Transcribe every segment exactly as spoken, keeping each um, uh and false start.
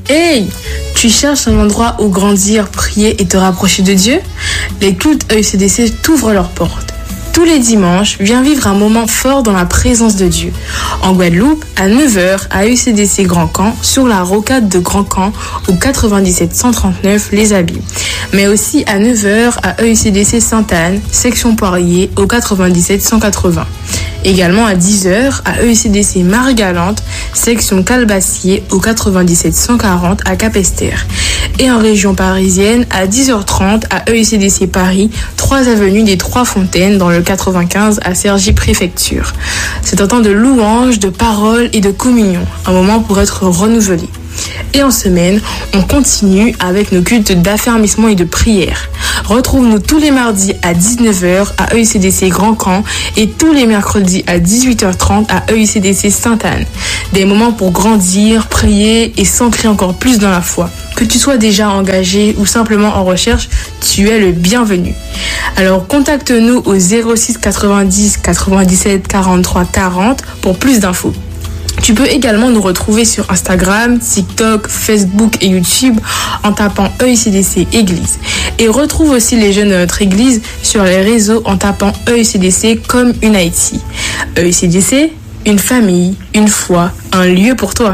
Hey, tu cherches un endroit où grandir, prier et te rapprocher de Dieu? Les cultes E U C D C t'ouvrent leurs portes. Tous les dimanches, viens vivre un moment fort dans la présence de Dieu. En Guadeloupe, à neuf heures, à E U C D C Grand Camp, sur la rocade de Grand Camp, au quatre-vingt-dix-sept cent trente-neuf Les Habits. Mais aussi à neuf heures, à E U C D C Sainte-Anne, section Poirier, au quatre-vingt-dix-sept cent quatre-vingts. Également à dix heures, à E U C D C Marie-Galante, section Calbassier, au quatre-vingt-dix-sept cent quarante à Capesterre. Et en région parisienne, à dix heures trente, à E U C D C Paris, trois avenue des Trois Fontaines, dans le quatre-vingt-quinze à Cergy Préfecture. C'est un temps de louange, de parole et de communion, un moment pour être renouvelé. Et en semaine, on continue avec nos cultes d'affermissement et de prière. Retrouve-nous tous les mardis à dix-neuf heures à E U C D C Grand Camp et tous les mercredis à dix-huit heures trente à E U C D C Sainte-Anne. Des moments pour grandir, prier et s'ancrer encore plus dans la foi. Que tu sois déjà engagé ou simplement en recherche, tu es le bienvenu. Alors contacte-nous au zéro six quatre-vingt-dix quatre-vingt-dix-sept quarante-trois quarante pour plus d'infos. Tu peux également nous retrouver sur Instagram, TikTok, Facebook et YouTube en tapant E U C D C Église. Et retrouve aussi les jeunes de notre église sur les réseaux en tapant E U C D C comme Unity. E U C D C, une famille, une foi, un lieu pour toi.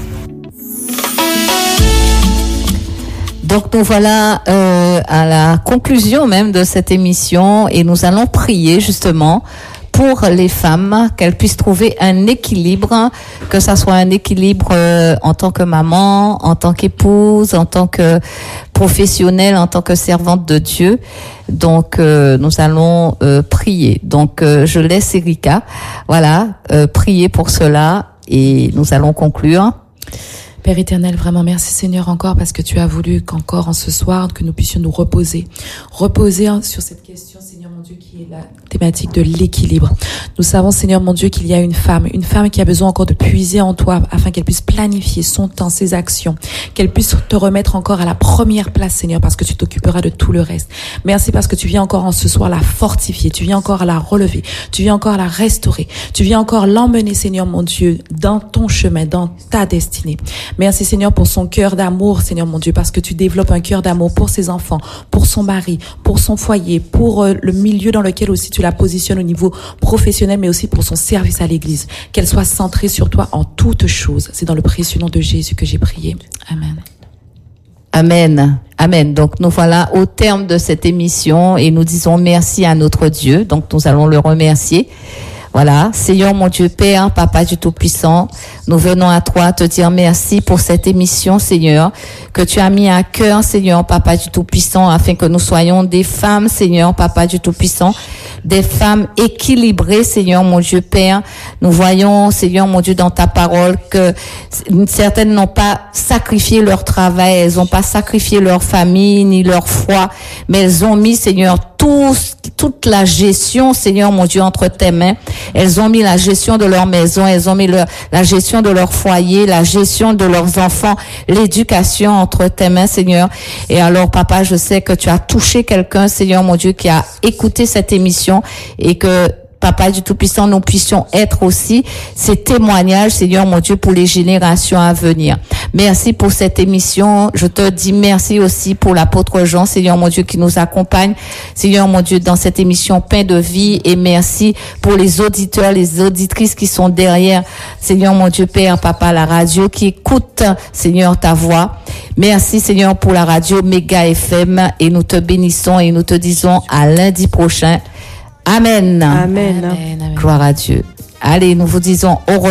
Donc nous voilà euh, à la conclusion même de cette émission et nous allons prier justement pour les femmes, qu'elles puissent trouver un équilibre, que ça soit un équilibre euh, en tant que maman, en tant qu'épouse, en tant que professionnelle, en tant que servante de Dieu. Donc euh, nous allons euh, prier. Donc euh, je laisse Erika, voilà, euh, prier pour cela et nous allons conclure. Père éternel, vraiment merci Seigneur encore parce que tu as voulu qu'encore en ce soir, que nous puissions nous reposer. Reposer sur cette question, Seigneur mon Dieu, qui est la thématique de l'équilibre. Nous savons, Seigneur mon Dieu, qu'il y a une femme, une femme qui a besoin encore de puiser en toi afin qu'elle puisse planifier son temps, ses actions, qu'elle puisse te remettre encore à la première place, Seigneur, parce que tu t'occuperas de tout le reste. Merci parce que tu viens encore en ce soir la fortifier, tu viens encore à la relever, tu viens encore à la restaurer, tu viens encore l'emmener, Seigneur mon Dieu, dans ton chemin, dans ta destinée. Merci Seigneur pour son cœur d'amour, Seigneur mon Dieu, parce que tu développes un cœur d'amour pour ses enfants, pour son mari, pour son foyer, pour euh, le milieu dans lequel aussi tu la positionnes au niveau professionnel, mais aussi pour son service à l'église. Qu'elle soit centrée sur toi en toutes choses. C'est dans le précieux nom de Jésus que j'ai prié. Amen. Amen. Amen. Donc nous voilà au terme de cette émission et nous disons merci à notre Dieu. Donc nous allons le remercier. Voilà, Seigneur mon Dieu, Père, Papa du Tout-Puissant, nous venons à toi te dire merci pour cette émission, Seigneur, que tu as mis à cœur, Seigneur, Papa du Tout-Puissant, afin que nous soyons des femmes, Seigneur, Papa du Tout-Puissant, des femmes équilibrées, Seigneur mon Dieu, Père. Nous voyons, Seigneur mon Dieu, dans ta parole que certaines n'ont pas sacrifié leur travail, elles n'ont pas sacrifié leur famille ni leur foi, mais elles ont mis, Seigneur, tout, toute la gestion, Seigneur mon Dieu, entre tes mains. Elles ont mis la gestion de leur maison, elles ont mis leur, la gestion de leur foyer, la gestion de leurs enfants, l'éducation entre tes mains, Seigneur. Et alors, Papa, je sais que tu as touché quelqu'un, Seigneur mon Dieu, qui a écouté cette émission et que Papa du Tout-Puissant, nous puissions être aussi ces témoignages, Seigneur mon Dieu, pour les générations à venir. Merci pour cette émission. Je te dis merci aussi pour l'apôtre Jean, Seigneur mon Dieu, qui nous accompagne, Seigneur mon Dieu, dans cette émission Pain de vie. Et merci pour les auditeurs, les auditrices qui sont derrière, Seigneur mon Dieu, Père, Papa, la radio, qui écoutent, Seigneur, ta voix. Merci, Seigneur, pour la radio Méga F M. Et nous te bénissons et nous te disons à lundi prochain. Amen. Amen. Amen. Amen. Gloire à Dieu. Allez, nous vous disons au revoir.